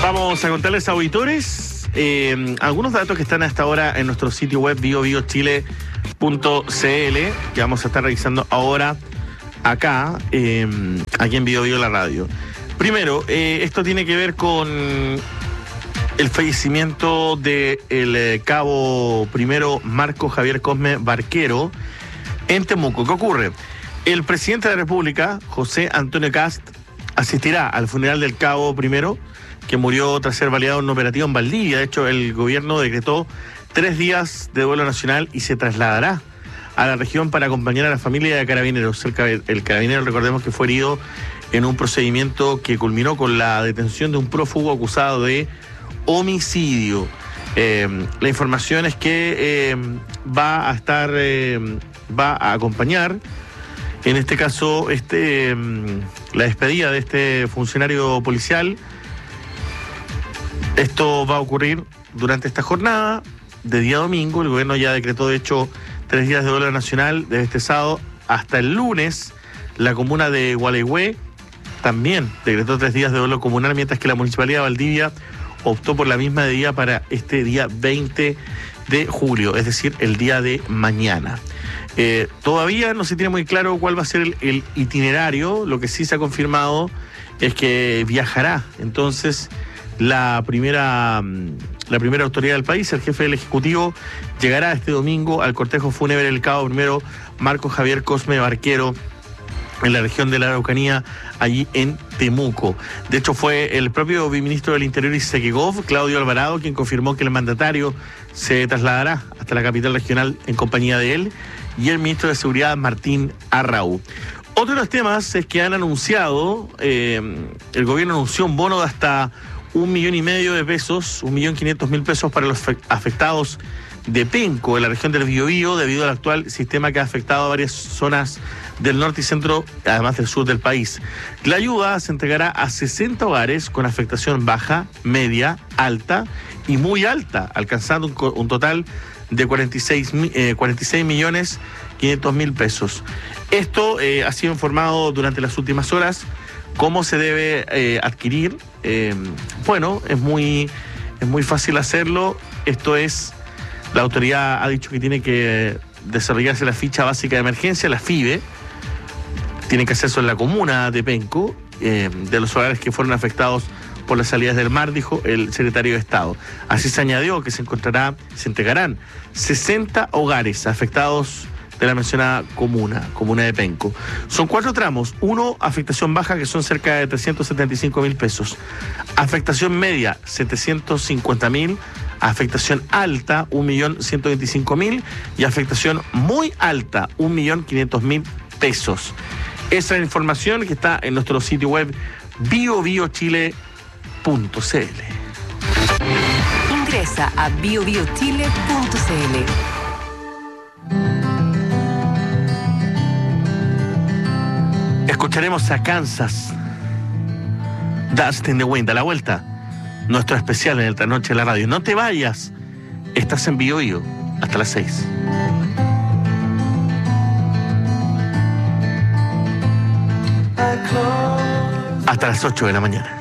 Vamos a contarles, auditores, algunos datos que están hasta ahora en nuestro sitio web biobiochile.cl, que vamos a estar revisando ahora acá, aquí en Bio Bio la radio. Primero, esto tiene que ver con el fallecimiento del cabo primero Marco Javier Cosme Barquero en Temuco. ¿Qué ocurre? El presidente de la República, José Antonio Kast, asistirá al funeral del cabo primero, que murió tras ser baleado en un operativo en Valdivia. De hecho, el gobierno decretó 3 días de duelo nacional y se trasladará a la región para acompañar a la familia de Carabineros. El carabinero, recordemos que fue herido en un procedimiento que culminó con la detención de un prófugo acusado de homicidio. La información es que va a acompañar, en este caso, la despedida de este funcionario policial. Esto va a ocurrir durante esta jornada de día domingo. El gobierno ya decretó, de hecho, 3 días de duelo nacional desde este sábado hasta el lunes. La comuna de Gualeguay también decretó 3 días de duelo comunal, mientras que la Municipalidad de Valdivia optó por la misma medida para este día 20 de julio, es decir, el día de mañana. Todavía no se tiene muy claro cuál va a ser el itinerario. Lo que sí se ha confirmado es que viajará entonces la primera autoridad del país, el jefe del Ejecutivo, llegará este domingo al cortejo fúnebre del cabo primero Marco Javier Cosme Barquero en la región de la Araucanía, allí en Temuco. De hecho, fue el propio viceministro del Interior y Seguigov, Claudio Alvarado, quien confirmó que el mandatario se trasladará hasta la capital regional en compañía de él y el ministro de Seguridad, Martín Arrau. Otro de los temas es que han anunciado, el gobierno anunció un bono de hasta 1,5 millones de pesos, 1.500.000 pesos para los afectados de Penco, en la región del Biobío, debido al actual sistema que ha afectado a varias zonas del norte y centro, además del sur del país. La ayuda se entregará a 60 hogares con afectación baja, media, alta y muy alta, alcanzando un total de 46.500.000 pesos. Esto ha sido informado durante las últimas horas. ¿Cómo se debe adquirir? Bueno, es muy fácil hacerlo. Esto es, la autoridad ha dicho que tiene que desarrollarse la ficha básica de emergencia, la FIBE. Tiene que hacerse en la comuna de Penco, de los hogares que fueron afectados por las salidas del mar, dijo el secretario de Estado. Así se añadió que se entregarán 60 hogares afectados de la mencionada comuna de Penco. Son 4 tramos. 1, afectación baja, que son cerca de 375.000 pesos. Afectación media, 750.000. Afectación alta, 1.125.000. Y afectación muy alta, 1.500.000 pesos. Esa es la información que está en nuestro sitio web biobiochile.cl. Ingresa a biobiochile.cl. Escucharemos a Kansas, Dust in the Wind. A la vuelta, nuestro especial en el Trasnoche de la radio. No te vayas, estás en Bio Bio hasta las 6. Hasta las 8 de la mañana.